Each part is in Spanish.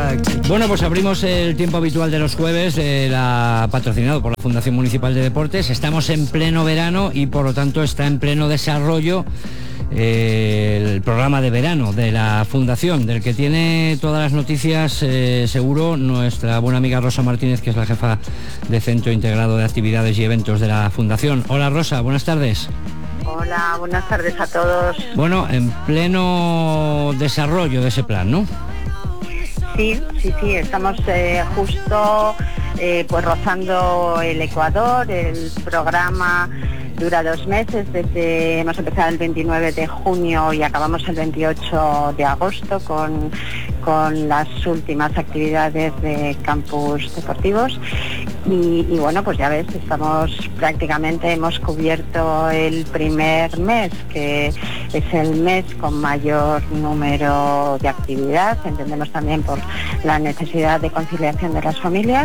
Bueno, pues abrimos el tiempo habitual de los jueves, patrocinado por la Fundación Municipal de Deportes. Estamos en pleno verano y por lo tanto está en pleno desarrollo el programa de verano de la Fundación, del que tiene todas las noticias seguro nuestra buena amiga Rosa Martínez, que es la jefa de Centro Integrado de Actividades y Eventos de la Fundación. Hola Rosa, buenas tardes. Hola, buenas tardes a todos. Bueno, en pleno desarrollo de ese plan, ¿no? Sí, estamos justo pues rozando el Ecuador. El programa dura 2 meses, hemos empezado el 29 de junio y acabamos el 28 de agosto con las últimas actividades de campus deportivos y bueno, pues ya ves, hemos cubierto el primer mes, que es el mes con mayor número de actividad. Entendemos también por la necesidad de conciliación de las familias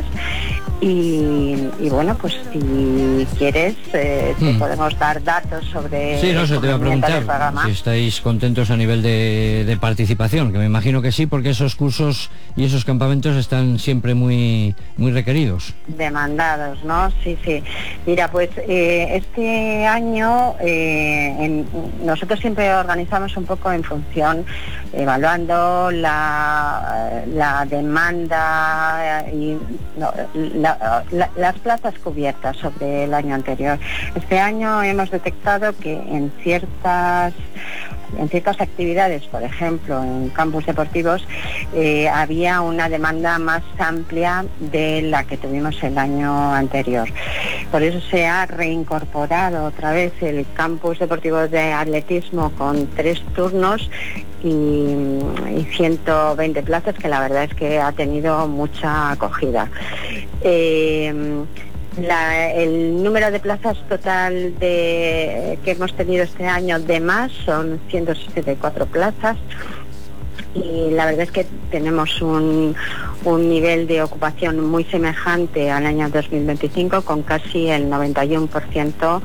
y bueno, pues si quieres te podemos dar datos sobre sí, no sé, te voy a preguntar si estáis contentos a nivel de participación, que me imagino que sí, porque esos cursos y esos campamentos están siempre muy requeridos. Demandados, ¿no? Sí. Mira, pues este año nosotros siempre organizamos un poco en función, evaluando la demanda y las plazas cubiertas sobre el año anterior. Este año hemos detectado que en ciertas actividades, por ejemplo, en campus deportivos, había una demanda más amplia de la que tuvimos el año anterior. Por eso se ha reincorporado otra vez el campus deportivo de atletismo con 3 turnos y 120 plazas, que la verdad es que ha tenido mucha acogida. El número de plazas total que hemos tenido este año de más son 164 plazas y la verdad es que tenemos un nivel de ocupación muy semejante al año 2025, con casi el 91%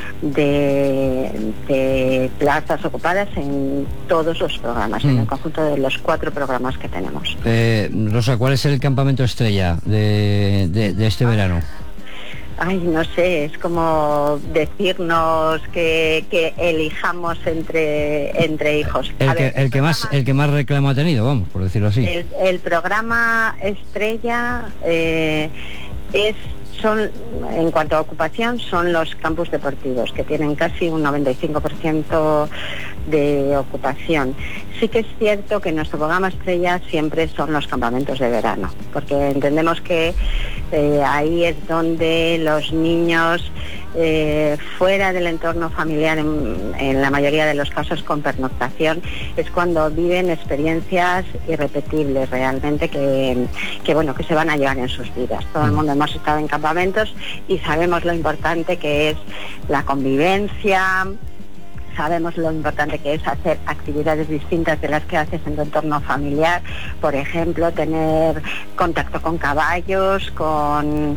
de plazas ocupadas en todos los programas, en el conjunto de los 4 programas que tenemos. Rosa, ¿cuál es el campamento estrella de este verano? Ay, no sé, es como decirnos que elijamos entre hijos. El que más reclamo ha tenido, vamos, por decirlo así. El programa estrella en cuanto a ocupación, son los campus deportivos, que tienen casi un 95% de ocupación. Sí que es cierto que nuestro programa estrella siempre son los campamentos de verano, porque entendemos que ahí es donde los niños, fuera del entorno familiar, en la mayoría de los casos con pernoctación, es cuando viven experiencias irrepetibles realmente que se van a llevar en sus vidas. Todo el mundo hemos estado en campamentos y sabemos lo importante que es la convivencia. Sabemos lo importante que es hacer actividades distintas de las que haces en tu entorno familiar. Por ejemplo, tener contacto con caballos, con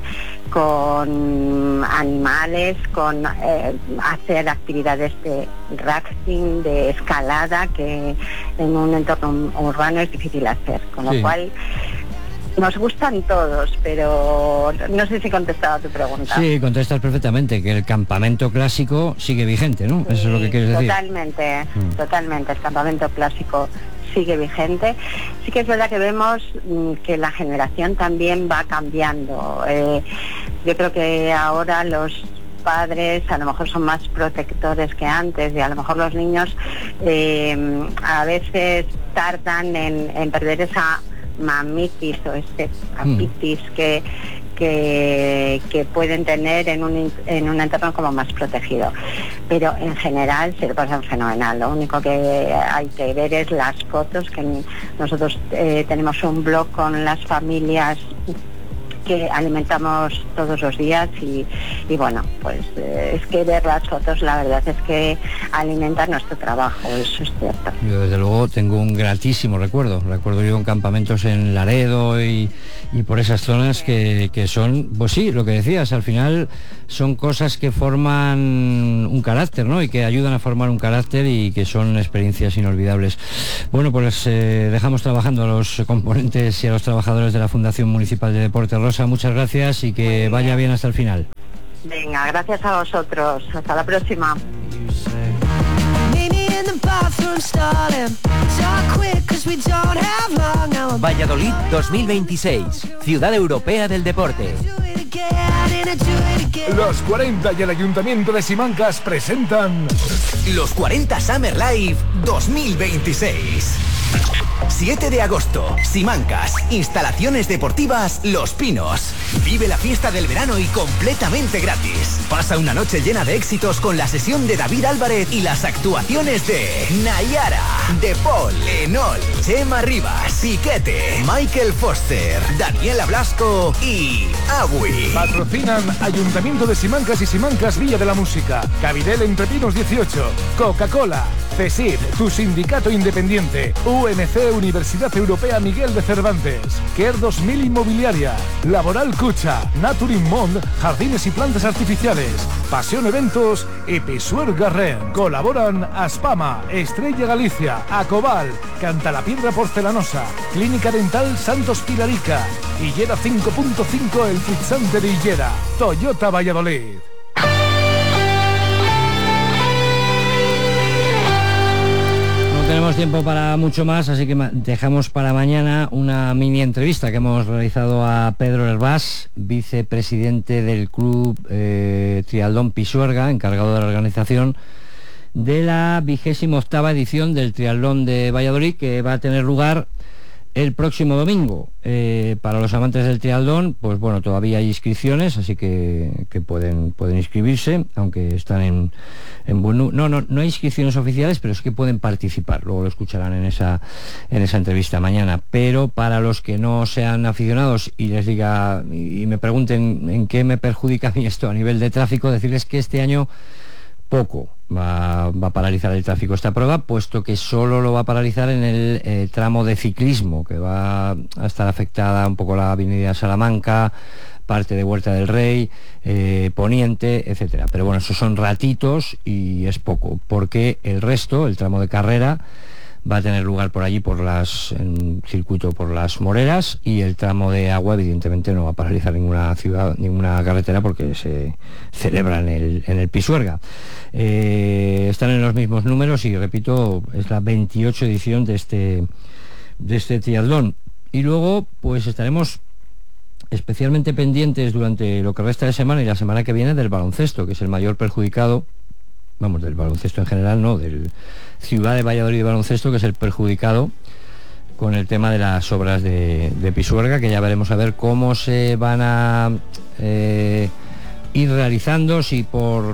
animales, hacer actividades de rafting, de escalada, que en un entorno urbano es difícil hacer. Con lo cual, nos gustan todos, pero no sé si he contestado a tu pregunta. Sí, contestas perfectamente, que el campamento clásico sigue vigente, ¿no? Sí, eso es lo que quieres decir. Totalmente, el campamento clásico sigue vigente. Sí que es verdad que vemos que la generación también va cambiando. Yo creo que ahora los padres a lo mejor son más protectores que antes y a lo mejor los niños a veces tardan en perder esa mamitis o papitis que pueden tener en un entorno como más protegido, pero en general se lo pasan fenomenal. Lo único que hay que ver es las fotos, que nosotros tenemos un blog con las familias que alimentamos todos los días y bueno, pues es que ver las fotos, la verdad es que alimenta nuestro trabajo, eso es cierto. Yo desde luego tengo un gratísimo recuerdo yo en campamentos en Laredo y por esas zonas que son, pues sí, lo que decías, al final son cosas que forman un carácter, ¿no? Y que ayudan a formar un carácter y que son experiencias inolvidables. Bueno, pues dejamos trabajando a los componentes y a los trabajadores de la Fundación Municipal de Deporte. Rosa, muchas gracias y que vaya bien hasta el final. Venga, gracias a vosotros. Hasta la próxima. Valladolid 2026, Ciudad Europea del Deporte. Los 40 y el Ayuntamiento de Simancas presentan Los 40 Summer Live 2026. 7 de agosto, Simancas, instalaciones deportivas Los Pinos. Vive la fiesta del verano y completamente gratis. Pasa una noche llena de éxitos con la sesión de David Álvarez y las actuaciones de Nayara, De Paul, Enol, Chema Rivas, Piquete, Michael Foster, Daniela Blasco y Agui. Patrocinan Ayuntamiento de Simancas y Simancas Villa de la Música, Cabidel Entre Pinos 18, Coca-Cola, CESID, tu sindicato independiente, UMC Universidad Europea Miguel de Cervantes, Care 2000 Inmobiliaria, Laboral Cucha, Naturin Mond, Jardines y Plantas Artificiales, Pasión Eventos y Pisuer Garren. Colaboran Aspama, Estrella Galicia, Acobal, Cantalapiedra Porcelanosa, Clínica Dental Santos Pilarica, Hillera 5.5 El Food Center Hillera, Toyota Valladolid. Tenemos tiempo para mucho más, así que dejamos para mañana una mini entrevista que hemos realizado a Pedro Hervás, vicepresidente del Club Triatlón Pisuerga, encargado de la organización de la 28ª edición del Triatlón de Valladolid, que va a tener lugar el próximo domingo. Para los amantes del triatlón, pues bueno, todavía hay inscripciones, así que pueden inscribirse, aunque están no hay inscripciones oficiales, pero es que pueden participar. Luego lo escucharán en esa entrevista mañana. Pero para los que no sean aficionados y les diga y me pregunten en qué me perjudica a mí esto a nivel de tráfico, decirles que este año poco va a paralizar el tráfico esta prueba, puesto que solo lo va a paralizar en el tramo de ciclismo, que va a estar afectada un poco la avenida Salamanca, parte de Huerta del Rey, Poniente, etcétera. Pero bueno, esos son ratitos y es poco, porque el resto, el tramo de carrera, va a tener lugar por allí, en circuito por las Moreras, y el tramo de agua evidentemente no va a paralizar ninguna ciudad, ninguna carretera, porque se celebra en el Pisuerga. Están en los mismos números y repito, es la 28 edición de este triatlón. Y luego pues estaremos especialmente pendientes durante lo que resta de semana y la semana que viene del baloncesto, que es el mayor perjudicado, vamos, del baloncesto en general, no, del Ciudad de Valladolid de baloncesto, que es el perjudicado con el tema de las obras de Pisuerga, que ya veremos a ver cómo se van a ir realizando, si por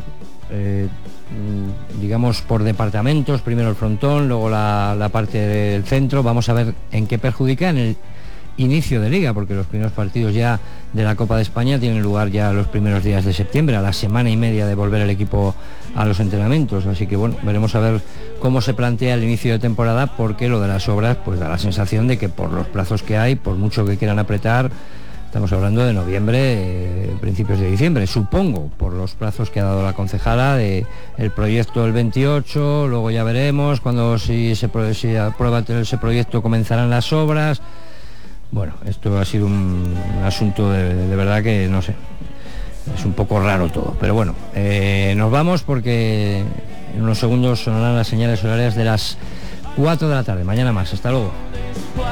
digamos por departamentos, primero el frontón, luego la parte del centro. Vamos a ver en qué perjudica en el inicio de liga, porque los primeros partidos ya de la Copa de España tienen lugar ya los primeros días de septiembre, a la semana y media de volver el equipo a los entrenamientos. Así que bueno, veremos a ver cómo se plantea el inicio de temporada, porque lo de las obras pues da la sensación de que por los plazos que hay, por mucho que quieran apretar, estamos hablando de noviembre, principios de diciembre, supongo, por los plazos que ha dado la concejala de el proyecto el 28, luego ya veremos cuando si aprueba ese proyecto comenzarán las obras. Bueno, esto ha sido un asunto de verdad que no sé, es un poco raro todo, pero bueno, nos vamos porque en unos segundos sonarán las señales horarias de las 4 de la tarde. Mañana más, hasta luego.